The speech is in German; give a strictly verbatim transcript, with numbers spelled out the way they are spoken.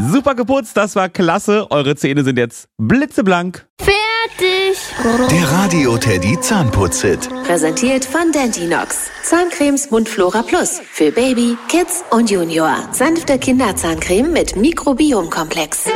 Super geputzt, das war klasse. Eure Zähne sind jetzt blitzeblank. Fertig. Der Radio Teddy Zahnputz-Hit. Präsentiert von Dentinox. Zahncremes Mundflora Plus. Für Baby, Kids und Junior. Sanfte Kinderzahncreme mit Mikrobiomkomplex.